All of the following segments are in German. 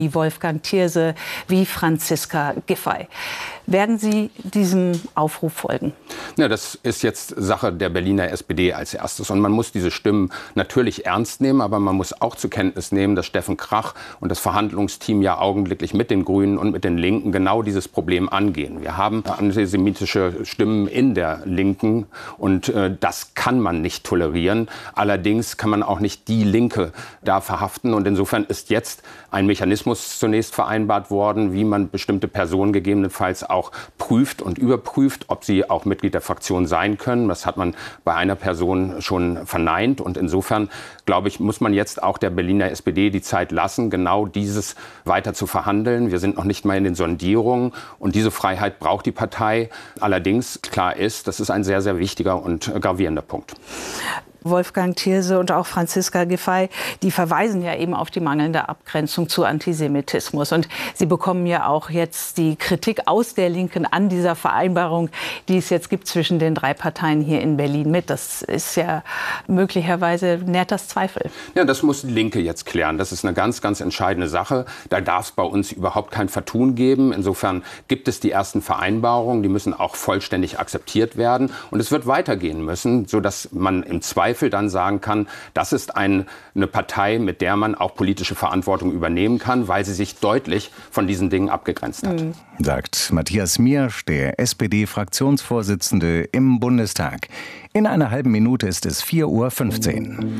wie Wolfgang Thierse, wie Franziska Giffey. Werden Sie diesem Aufruf folgen? Ja, das ist jetzt Sache der Berliner SPD als erstes. Und man muss diese Stimmen natürlich ernst nehmen, aber man muss auch zur Kenntnis nehmen, dass Steffen Krach und das Verhandlungsteam ja augenblicklich mit den Grünen und mit den Linken genau dieses Problem angehen. Wir haben antisemitische Stimmen in der Linken und das kann man nicht tolerieren. Allerdings kann man auch nicht die Linke da verhaften. Und insofern ist jetzt ein Mechanismus zunächst vereinbart worden, wie man bestimmte Personen gegebenenfalls auch prüft und überprüft, ob sie auch Mitglied der Fraktion sein können. Das hat man bei einer Person schon verneint. Und insofern, glaube ich, muss man jetzt auch der Berliner SPD die Zeit lassen, genau dieses weiter zu verhandeln. Wir sind noch nicht mal in den Sondierungen. Und diese Freiheit braucht die Partei. Allerdings, klar ist, das ist ein sehr, sehr wichtiger und gravierender Punkt. Wolfgang Thierse und auch Franziska Giffey, die verweisen ja eben auf die mangelnde Abgrenzung zu Antisemitismus. Und sie bekommen ja auch jetzt die Kritik aus der Linken an dieser Vereinbarung, die es jetzt gibt zwischen den drei Parteien hier in Berlin mit. Das ist ja möglicherweise, nährt das Zweifel. Ja, das muss die Linke jetzt klären. Das ist eine ganz, ganz entscheidende Sache. Da darf es bei uns überhaupt kein Vertun geben. Insofern gibt es die ersten Vereinbarungen, die müssen auch vollständig akzeptiert werden. Und es wird weitergehen müssen, sodass man im Zweifel dann sagen kann, das ist eine Partei, mit der man auch politische Verantwortung übernehmen kann, weil sie sich deutlich von diesen Dingen abgegrenzt hat. Sagt Matthias Miersch, der SPD-Fraktionsvorsitzende im Bundestag. In einer halben Minute ist es 4:15 Uhr.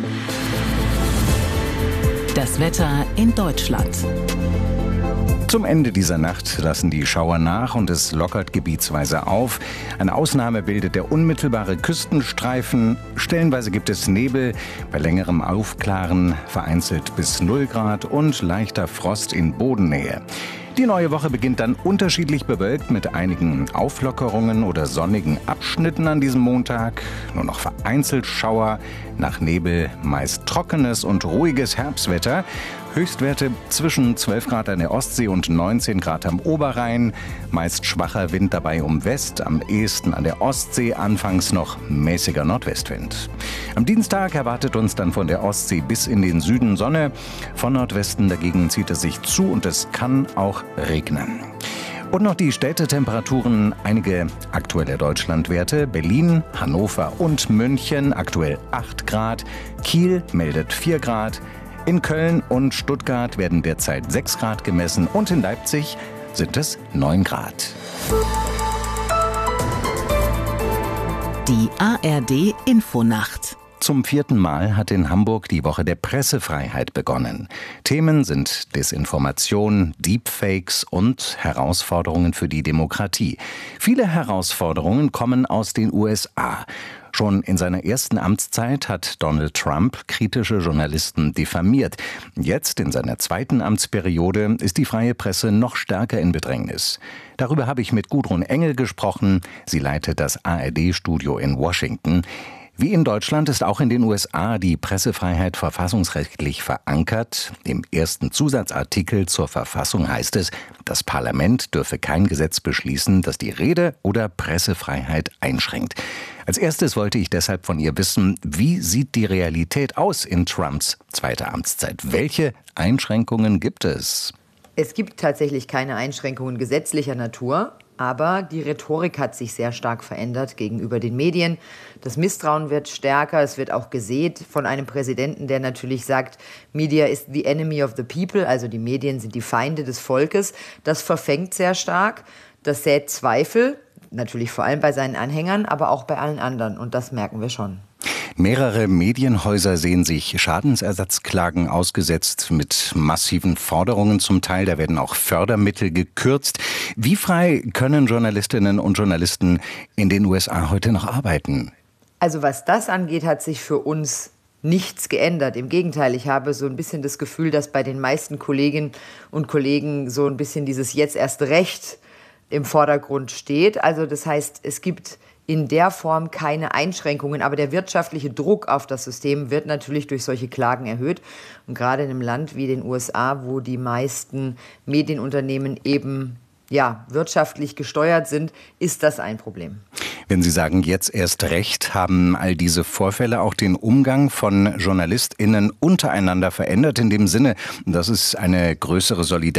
Das Wetter in Deutschland. Zum Ende dieser Nacht lassen die Schauer nach und es lockert gebietsweise auf. Eine Ausnahme bildet der unmittelbare Küstenstreifen. Stellenweise gibt es Nebel, bei längerem Aufklaren vereinzelt bis 0 Grad und leichter Frost in Bodennähe. Die neue Woche beginnt dann unterschiedlich bewölkt mit einigen Auflockerungen oder sonnigen Abschnitten an diesem Montag. Nur noch vereinzelt Schauer, nach Nebel meist trockenes und ruhiges Herbstwetter. Höchstwerte zwischen 12 Grad an der Ostsee und 19 Grad am Oberrhein. Meist schwacher Wind dabei um West, am ehesten an der Ostsee, anfangs noch mäßiger Nordwestwind. Am Dienstag erwartet uns dann von der Ostsee bis in den Süden Sonne. Von Nordwesten dagegen zieht es sich zu und es kann auch regnen. Und noch die Städtetemperaturen, einige aktuelle Deutschlandwerte. Berlin, Hannover und München aktuell 8 Grad. Kiel meldet 4 Grad. In Köln und Stuttgart werden derzeit 6 Grad gemessen und in Leipzig sind es 9 Grad. Die ARD Infonacht. Zum 4. Mal hat in Hamburg die Woche der Pressefreiheit begonnen. Themen sind Desinformation, Deepfakes und Herausforderungen für die Demokratie. Viele Herausforderungen kommen aus den USA. Schon in seiner ersten Amtszeit hat Donald Trump kritische Journalisten diffamiert. Jetzt, in seiner zweiten Amtsperiode, ist die freie Presse noch stärker in Bedrängnis. Darüber habe ich mit Gudrun Engel gesprochen. Sie leitet das ARD-Studio in Washington. Wie in Deutschland ist auch in den USA die Pressefreiheit verfassungsrechtlich verankert. Im ersten Zusatzartikel zur Verfassung heißt es, das Parlament dürfe kein Gesetz beschließen, das die Rede- oder Pressefreiheit einschränkt. Als erstes wollte ich deshalb von ihr wissen, wie sieht die Realität aus in Trumps zweiter Amtszeit? Welche Einschränkungen gibt es? Es gibt tatsächlich keine Einschränkungen gesetzlicher Natur. Aber die Rhetorik hat sich sehr stark verändert gegenüber den Medien. Das Misstrauen wird stärker. Es wird auch gesät von einem Präsidenten, der natürlich sagt, Media is the enemy of the people, also die Medien sind die Feinde des Volkes. Das verfängt sehr stark. Das sät Zweifel, natürlich vor allem bei seinen Anhängern, aber auch bei allen anderen. Und das merken wir schon. Mehrere Medienhäuser sehen sich Schadensersatzklagen ausgesetzt mit massiven Forderungen zum Teil. Da werden auch Fördermittel gekürzt. Wie frei können Journalistinnen und Journalisten in den USA heute noch arbeiten? Also was das angeht, hat sich für uns nichts geändert. Im Gegenteil, ich habe so ein bisschen das Gefühl, dass bei den meisten Kolleginnen und Kollegen so ein bisschen dieses jetzt erst Recht im Vordergrund steht. Also das heißt, es gibt in der Form keine Einschränkungen, aber der wirtschaftliche Druck auf das System wird natürlich durch solche Klagen erhöht. Und gerade in einem Land wie den USA, wo die meisten Medienunternehmen eben wirtschaftlich gesteuert sind, ist das ein Problem. Wenn Sie sagen, jetzt erst recht, haben all diese Vorfälle auch den Umgang von JournalistInnen untereinander verändert, in dem Sinne, dass es eine größere Solidarität